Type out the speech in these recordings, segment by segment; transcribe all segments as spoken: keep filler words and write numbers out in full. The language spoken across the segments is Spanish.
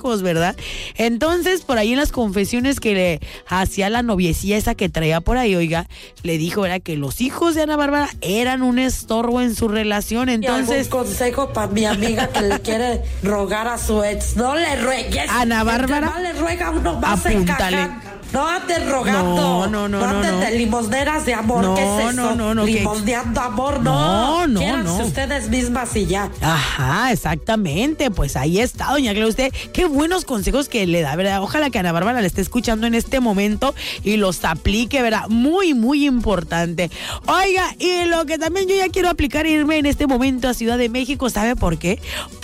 hijos, ¿verdad? Entonces, por ahí en las confesiones que le hacía la noviecilla esa que traía por ahí, oiga, le dijo, ¿verdad?, que los hijos de Ana Bárbara eran un estorbo en su relación. Entonces, ¿y algún consejo para mi amiga que le quiere rogar a su ex? No le ruegues. Ana Bárbara, más le ruega uno más se cagan. No andes rogando. No, no, no, no andes no, no. de limosneras de amor. No, ¿qué es eso? no, no, no. Limosneando amor, no. No, no, Quiéranse no. ustedes mismas y ya. Ajá, exactamente. Pues ahí está, doña Clara. Usted, qué buenos consejos que le da, ¿verdad? Ojalá que Ana Bárbara le esté escuchando en este momento y los aplique, ¿verdad? Muy, muy importante. Oiga, y lo que también yo ya quiero aplicar, irme en este momento a Ciudad de México, ¿sabe por qué?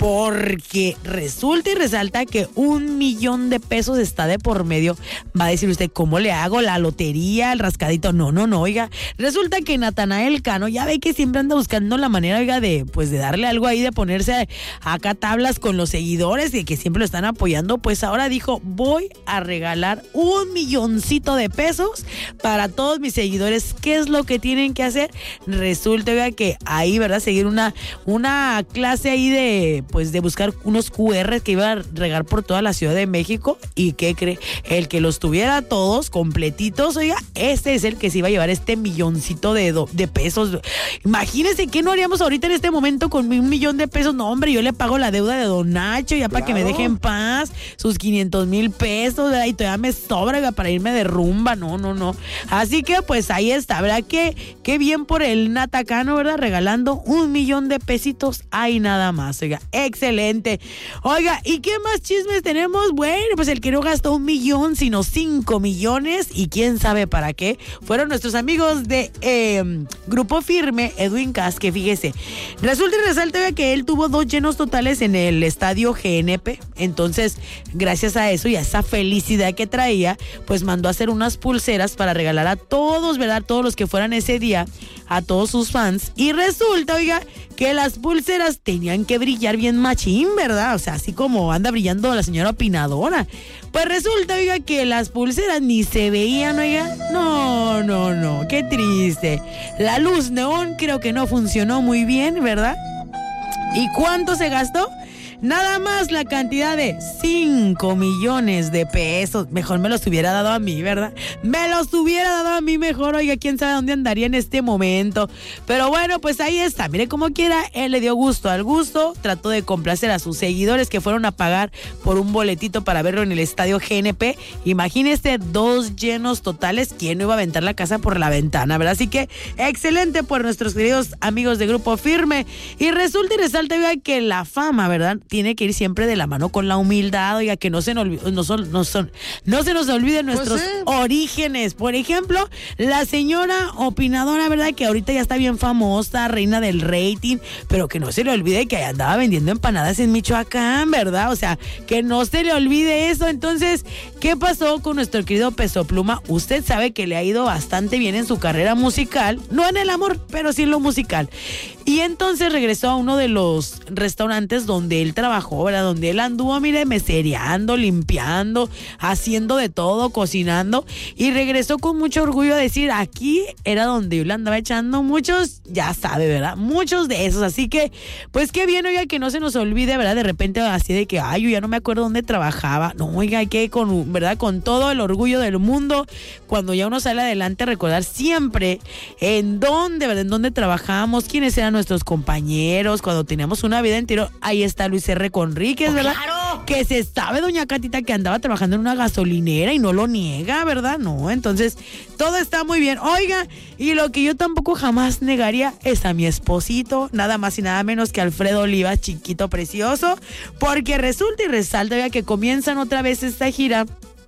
Porque resulta y resalta que un millón de pesos está de por medio. Va a decir usted, ¿cómo le hago? La lotería, el rascadito. No, no, no, oiga. Resulta que Natanael Cano, ya ve que siempre anda buscando la manera, oiga, de pues de darle algo ahí, de ponerse acá tablas con los seguidores y que siempre lo están apoyando. Pues ahora dijo, voy a regalar un milloncito de pesos para todos mis seguidores. ¿Qué es lo que tienen que hacer? Resulta, oiga, que ahí, ¿verdad? Seguir una, una clase ahí de, pues de buscar unos cu erre que iba a regar por toda la Ciudad de México. ¿Y qué cree? El que los tuviera todos completitos, oiga, este es el que se iba a llevar este milloncito de, do, de pesos. Imagínense qué no haríamos ahorita en este momento con un millón de pesos. No, hombre, yo le pago la deuda de Don Nacho ya, claro, para que me deje en paz sus quinientos mil pesos, ¿verdad? Y todavía me sobra, oiga, para irme de rumba. No, no, no. Así que pues ahí está, ¿verdad? Que qué bien por el Natacano, ¿verdad? Regalando un millón de pesitos. Ay, nada más, oiga, excelente. Oiga, ¿y qué más chismes tenemos? Bueno, pues el que no gastó un millón, sino cinco millones, y quién sabe para qué, fueron nuestros amigos de eh, Grupo Firme, Edwin Cass, que fíjese, resulta y resalta que él tuvo dos llenos totales en el estadio G N P. Entonces, gracias a eso y a esa felicidad que traía, pues mandó a hacer unas pulseras para regalar a todos, ¿verdad? Todos los que fueran ese día, a todos sus fans. Y resulta, oiga, que las pulseras tenían que brillar bien machín, ¿verdad? O sea, así como anda brillando la señora opinadora. Pues resulta, oiga, que las pulseras ni se veían, oiga. No, no, no, qué triste. La luz neón creo que no funcionó muy bien, ¿verdad? ¿Y cuánto se gastó? Nada más la cantidad de cinco millones de pesos. Mejor me los hubiera dado a mí, ¿verdad? Me los hubiera dado a mí mejor. Oiga, quién sabe dónde andaría en este momento. Pero bueno, pues ahí está. Mire, como quiera, él le dio gusto al gusto. Trató de complacer a sus seguidores que fueron a pagar por un boletito para verlo en el estadio G N P. Imagínese, dos llenos totales. ¿Quién no iba a aventar la casa por la ventana, verdad? Así que excelente por nuestros queridos amigos de Grupo Firme. Y resulta y resalta, oiga, que la fama, ¿verdad?, tiene que ir siempre de la mano con la humildad, oiga, que no se nos, no son, no son, no se nos olviden nuestros pues sí. orígenes. Por ejemplo, la señora opinadora, ¿verdad?, que ahorita ya está bien famosa, reina del rating, pero que no se le olvide que andaba vendiendo empanadas en Michoacán, ¿verdad? O sea, que no se le olvide eso. Entonces, ¿qué pasó con nuestro querido Peso Pluma? Usted sabe que le ha ido bastante bien en su carrera musical, no en el amor, pero sí en lo musical. Y entonces regresó a uno de los restaurantes donde él trabajó, ¿verdad? Donde él anduvo, mire, mesereando, limpiando, haciendo de todo, cocinando. Y regresó con mucho orgullo a decir, aquí era donde yo le andaba echando muchos, ya sabe, ¿verdad? Muchos de esos. Así que, pues qué bien, oiga, que no se nos olvide, ¿verdad? De repente así de que, ay, yo ya no me acuerdo dónde trabajaba. No, oiga, hay que, con, ¿verdad? Con todo el orgullo del mundo, cuando ya uno sale adelante, recordar siempre en dónde, ¿verdad? En dónde trabajamos, quiénes eran nuestros compañeros, cuando teníamos una vida entera. Ahí está Luis R. Conríquez, ¿verdad? ¡Claro! Que se sabe, doña Catita, que andaba trabajando en una gasolinera y no lo niega, ¿verdad? No, entonces todo está muy bien. Oiga, y lo que yo tampoco jamás negaría es a mi esposito, nada más y nada menos que Alfredo Olivas, chiquito precioso, porque resulta y resalta, oiga, que comienzan otra vez esta gira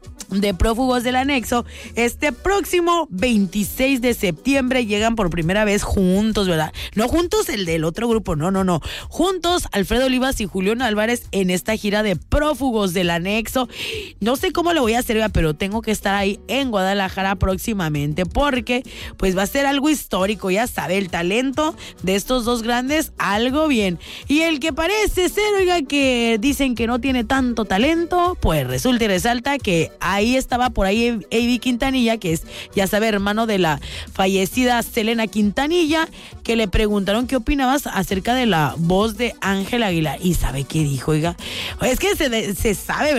de Prófugos del Anexo. Este próximo veintiséis de septiembre llegan por primera vez juntos, ¿verdad? No juntos el del otro grupo, no, no, no. Juntos Alfredo Olivas y Julián Álvarez en esta gira de Prófugos del Anexo. No sé cómo lo voy a hacer, pero tengo que estar ahí en Guadalajara próximamente porque pues va a ser algo histórico, ya sabe, el talento de estos dos grandes, algo bien. Y el que parece ser, oiga, que dicen que no tiene tanto talento, pues resulta y resalta que hay Ahí estaba por ahí Avi Quintanilla, que es, ya sabe, hermano de la fallecida Selena Quintanilla, que le preguntaron qué opinabas acerca de la voz de Ángel Aguilar. ¿Y sabe qué dijo, oiga? Es que se, se sabe,